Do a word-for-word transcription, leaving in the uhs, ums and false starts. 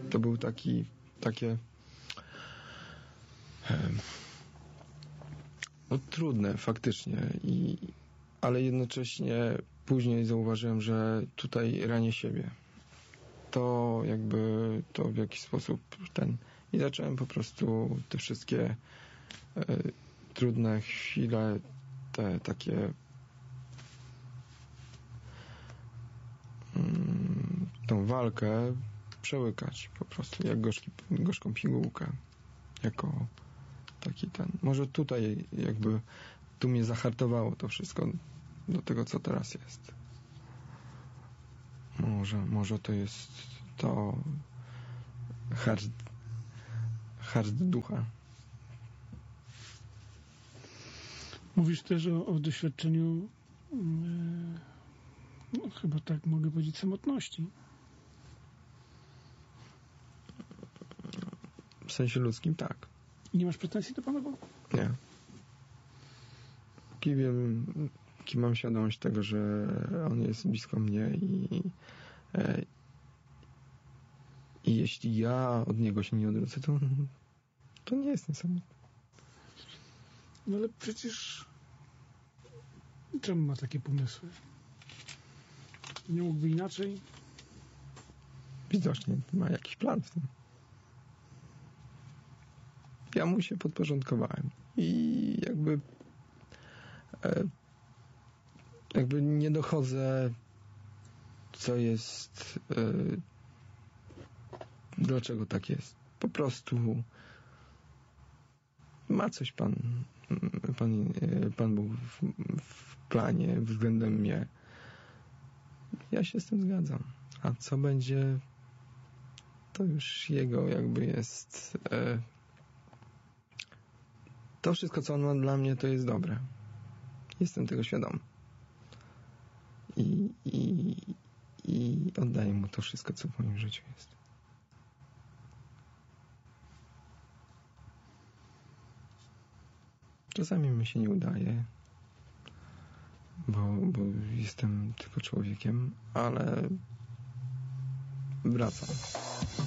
to był taki, takie no trudne faktycznie, i, ale jednocześnie później zauważyłem, że tutaj ranię siebie. To jakby to w jakiś sposób ten i zacząłem po prostu te wszystkie e, trudne chwile, te takie mm, tą walkę przełykać po prostu, jak gorzki, gorzką pigułkę, jako taki ten. Może tutaj jakby tu mnie zahartowało to wszystko do tego, co teraz jest. Może, może to jest to hard, hard ducha. Mówisz też o, o doświadczeniu yy, no, chyba tak mogę powiedzieć, samotności. W sensie ludzkim tak. I nie masz pretensji do Pana Boga? Nie. Póki wiem, póki mam świadomość tego, że On jest blisko mnie i, e, i jeśli ja od Niego się nie odwrócę, to, to nie jestem samotny. No ale przecież czemu ma takie pomysły? Nie mógłby inaczej? Widocznie ma jakiś plan w tym. Ja mu się podporządkowałem i jakby e, jakby nie dochodzę, co jest e, dlaczego tak jest. Po prostu ma coś Pan Pan, Pan Bóg w, w planie względem mnie. Ja się z tym zgadzam. A co będzie, to już Jego jakby jest e, to wszystko, co On ma dla mnie, to jest dobre. Jestem tego świadom. I, i, i oddaję Mu to wszystko, co w moim życiu jest. Czasami mi się nie udaje, bo, bo jestem tylko człowiekiem, ale wracam.